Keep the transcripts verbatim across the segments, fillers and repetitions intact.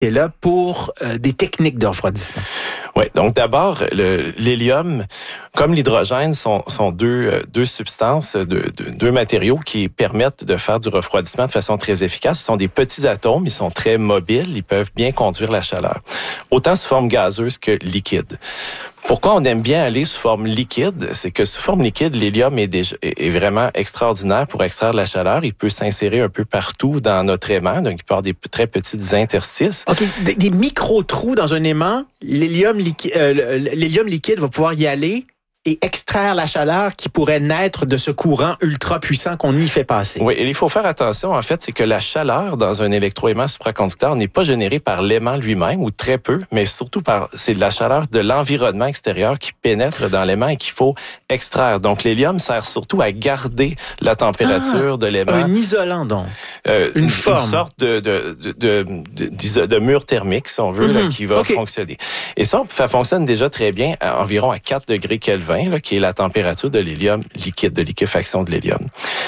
est là pour euh, des techniques de refroidissement. Oui, donc d'abord, le, l'hélium, comme l'hydrogène, sont, sont deux, euh, deux substances, deux, deux, deux matériaux qui permettent de faire du refroidissement de façon très efficace. Ce sont des petits atomes, ils sont très mobiles, ils peuvent bien conduire la chaleur, autant sous forme gazeuse que liquide. Pourquoi on aime bien aller sous forme liquide? C'est que sous forme liquide, l'hélium est, déjà, est vraiment extraordinaire pour extraire de la chaleur. Il peut s'insérer un peu partout dans notre aimant, donc il peut avoir des très petites interstices. OK, des, des micro-trous dans un aimant, l'hélium, liqui- euh, l'hélium liquide va pouvoir y aller et extraire la chaleur qui pourrait naître de ce courant ultra puissant qu'on y fait passer. Oui, et il faut faire attention, en fait, c'est que la chaleur dans un électroaimant supraconducteur n'est pas générée par l'aimant lui-même, ou très peu, mais surtout par, c'est de la chaleur de l'environnement extérieur qui pénètre dans l'aimant et qu'il faut extraire. Donc, l'hélium sert surtout à garder la température ah, de l'aimant. Un isolant, donc. Euh, une, une forme. Une sorte de, de, de, de, de, de mur thermique, si on veut, mm-hmm. là, qui va okay. fonctionner. Et ça, ça fonctionne déjà très bien à environ à quatre degrés Kelvin. Là, qui est la température de l'hélium liquide, de liquéfaction de l'hélium.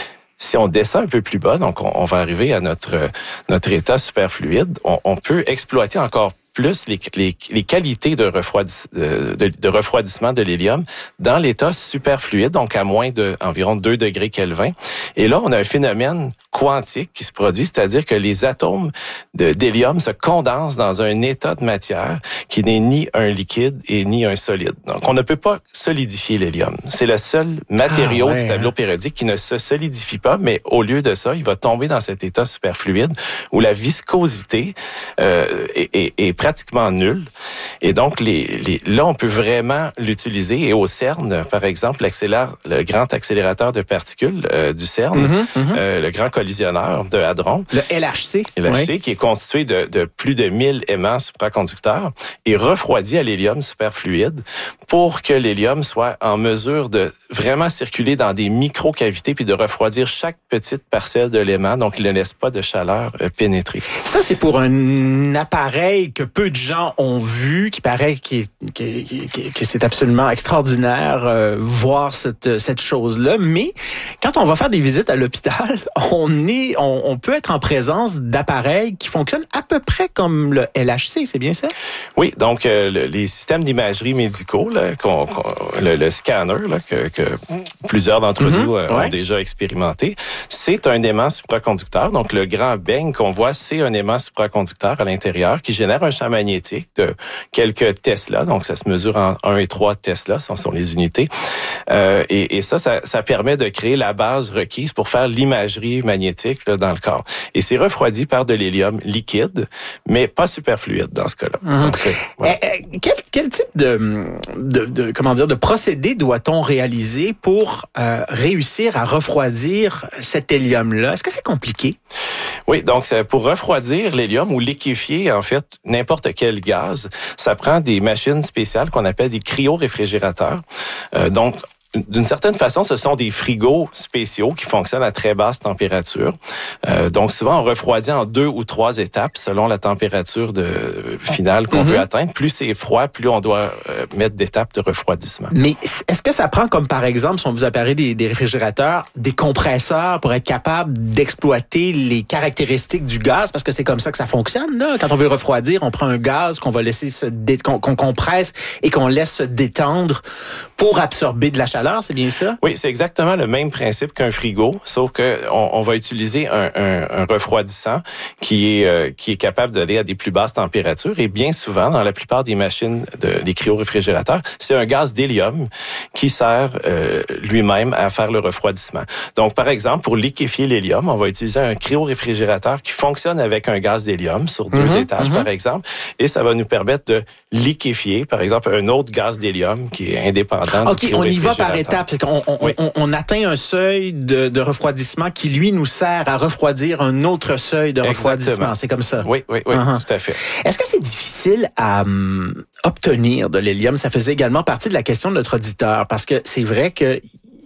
Si on descend un peu plus bas, donc on, on va arriver à notre, notre état superfluide, on, on peut exploiter encore plus les, les, les qualités de, refroidis, de, de refroidissement de l'hélium dans l'état superfluide, donc à moins de environ deux degrés Kelvin. Et là, on a un phénomène quantique qui se produit, c'est-à-dire que les atomes de, d'hélium se condensent dans un état de matière qui n'est ni un liquide et ni un solide. Donc, on ne peut pas solidifier l'hélium. C'est le seul matériau ah ouais, du tableau hein. périodique qui ne se solidifie pas, mais au lieu de ça, il va tomber dans cet état superfluide où la viscosité euh, est, est, est pratiquement nulle. Et donc, les, les, là, on peut vraiment l'utiliser. Et au CERN, par exemple, l'accélérateur, le grand accélérateur de particules euh, du CERN, mm-hmm, mm-hmm. Euh, le grand collisionneur de Hadron. Le L H C. L H C, oui. qui est constitué de, de plus de mille aimants supraconducteurs et refroidi à l'hélium superfluide pour que l'hélium soit en mesure de vraiment circuler dans des micro-cavités puis de refroidir chaque petite parcelle de l'aimant, donc il ne laisse pas de chaleur euh, pénétrer. Ça, c'est pour un appareil que peu de gens ont vu, qui paraît qui, qui, qui, que c'est absolument extraordinaire euh, voir cette, cette chose-là. Mais quand on va faire des visites à l'hôpital, on est, on, on peut être en présence d'appareils qui fonctionnent à peu près comme le L H C, c'est bien ça? Oui, donc euh, le, les systèmes d'imagerie médicaux, là, qu'on, qu'on, le, le scanner là, que, que plusieurs d'entre mm-hmm, nous euh, ouais. ont déjà expérimenté, c'est un aimant supraconducteur. Donc le grand beigne qu'on voit, c'est un aimant supraconducteur à l'intérieur qui génère un champ magnétique de quelques Tesla. Donc ça se mesure en un et trois Tesla, ce sont les unités. Euh, et, et ça, ça, ça permet de créer la base requise pour faire l'imagerie magnétique là, dans le corps. Et c'est refroidi par de l'hélium liquide, mais pas superfluide dans ce cas-là. Mmh. Donc, euh, voilà. euh, quel, quel type de, de, de comment dire de procédé doit-on réaliser pour euh, réussir à refroidir cet hélium-là? Est-ce que c'est compliqué? Oui, donc pour refroidir l'hélium ou liquéfier en fait n'importe quel gaz, ça prend des machines spéciales qu'on appelle des cryoréfrigérateurs. Euh, donc d'une certaine façon, ce sont des frigos spéciaux qui fonctionnent à très basse température. Euh, donc, souvent, on refroidit en deux ou trois étapes selon la température de, finale qu'on mm-hmm. veut atteindre. Plus c'est froid, plus on doit euh, mettre d'étapes de refroidissement. Mais est-ce que ça prend, comme par exemple, si on vous apparaît des, des réfrigérateurs, des compresseurs pour être capable d'exploiter les caractéristiques du gaz? Parce que c'est comme ça que ça fonctionne, là. Quand on veut refroidir, on prend un gaz qu'on va laisser se dé... qu'on, qu'on compresse et qu'on laisse se détendre pour absorber de la chaleur. C'est bien ça? Oui, c'est exactement le même principe qu'un frigo, sauf que on, on va utiliser un, un, un refroidissant qui est euh, qui est capable d'aller à des plus basses températures. Et bien souvent, dans la plupart des machines, de, des cryoréfrigérateurs, c'est un gaz d'hélium qui sert euh, lui-même à faire le refroidissement. Donc, par exemple, pour liquéfier l'hélium, on va utiliser un cryoréfrigérateur qui fonctionne avec un gaz d'hélium sur deux mm-hmm, étages, mm-hmm. par exemple, et ça va nous permettre de liquéfier, par exemple, un autre gaz d'hélium qui est indépendant okay, du cryoréfrigérateur. On y va par étapes. C'est qu'on, on, oui. on, on atteint un seuil de, de refroidissement qui, lui, nous sert à refroidir un autre seuil de refroidissement. Exactement. C'est comme ça? Oui, oui, oui, uh-huh. tout à fait. Est-ce que c'est difficile à um, obtenir de l'hélium? Ça faisait également partie de la question de notre auditeur, parce que c'est vrai que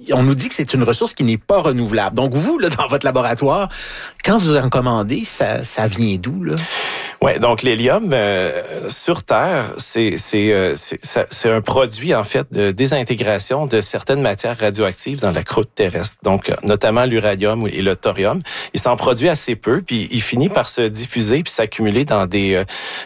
on nous dit que c'est une ressource qui n'est pas renouvelable. Donc, vous, là, dans votre laboratoire, quand vous en commandez, ça, ça vient d'où, là? Ouais, donc l'hélium euh, sur Terre, c'est c'est, euh, c'est c'est un produit en fait de désintégration de certaines matières radioactives dans la croûte terrestre. Donc notamment l'uranium et le thorium. Il s'en produit assez peu, puis il finit par se diffuser puis s'accumuler dans des